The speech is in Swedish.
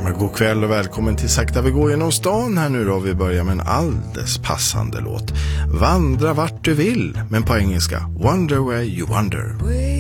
men god kväll och välkommen till Sakta vi går genom stan här nu då. Vi börjar med en alldeles passande låt. Vandra vart du vill, men på engelska Wonder where you wonder.